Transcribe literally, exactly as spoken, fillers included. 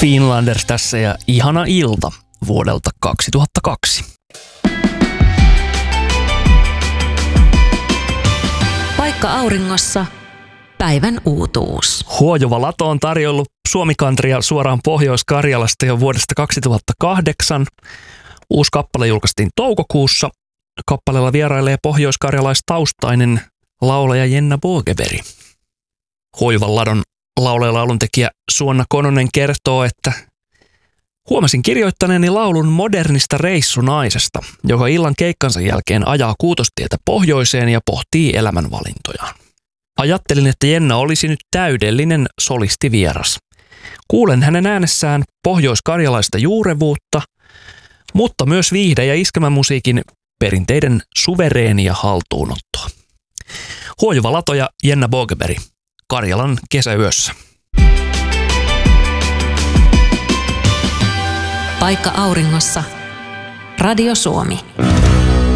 Finlanders tässä ja ihana ilta vuodelta kaksituhattakaksi. Paikka auringossa. Päivän uutuus. Huojova Lato on tarjollut Suomi-kantria suoraan Pohjois-Karjalasta jo vuodesta kaksituhattakahdeksan. Uusi kappale julkaistiin toukokuussa. Kappaleella vierailee pohjois-karjalaistaustainen laulaja Jenna Bogeveri. Huojovan Ladon laulaja lauluntekijä Suonna Kononen kertoo, että huomasin kirjoittaneeni laulun modernista reissunaisesta, joka illan keikkansa jälkeen ajaa Kuutostietä pohjoiseen ja pohtii elämänvalintojaan. Ajattelin, että Jenna olisi nyt täydellinen solistivieras. Kuulen hänen äänessään pohjois-karjalaista juurevuutta, mutta myös viihde- ja iskelmämusiikin perinteiden suvereenia haltuunottoa. Huojova Lato ja Jenna Bogeveri, Karjalan kesäyössä. Paikka auringossa. Radio Suomi.